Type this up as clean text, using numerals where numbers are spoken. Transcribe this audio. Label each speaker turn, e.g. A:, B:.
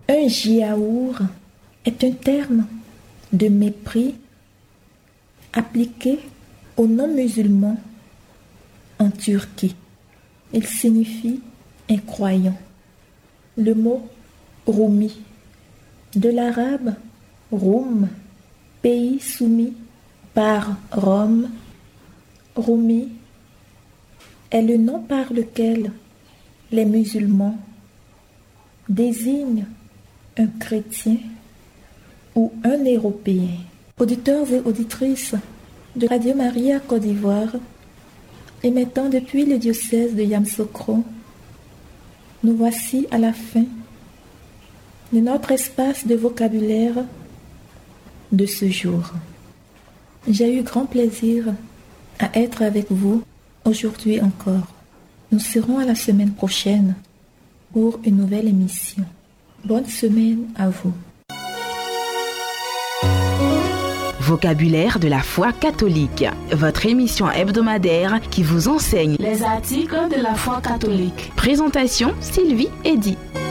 A: Un jiaour est un terme de mépris appliqué aux non-musulmans en Turquie. Il signifie incroyant. Le mot Roumi, de l'arabe Roum, pays soumis par Rome, Roumi est le nom par lequel les musulmans désignent un chrétien ou un Européen. Auditeurs et auditrices de Radio Maria Côte d'Ivoire, émettant depuis le diocèse de Yamoussoukro, nous voici à la fin de notre espace de vocabulaire de ce jour. J'ai eu grand plaisir à être avec vous aujourd'hui encore. Nous serons à la semaine prochaine pour une nouvelle émission. Bonne semaine à vous.
B: Vocabulaire de la foi catholique, votre émission hebdomadaire qui vous enseigne
C: les articles de la foi catholique.
B: Présentation Sylvie Eddy.